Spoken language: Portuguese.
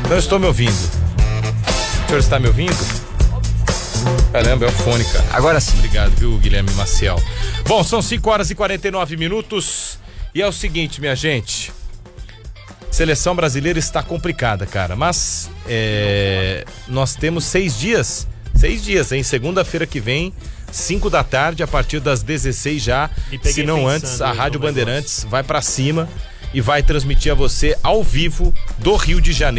Não estou me ouvindo. O senhor está me ouvindo? Caramba, é o fone, cara. Agora sim. Obrigado, viu, Guilherme Maciel. Bom, são 5h49 e é o seguinte, minha gente. Seleção brasileira está complicada, cara, mas nós temos 6 dias, hein? Segunda-feira que vem, 5 da tarde, a partir das 16 já, se não antes, a Rádio Bandeirantes vai pra cima e vai transmitir a você ao vivo do Rio de Janeiro.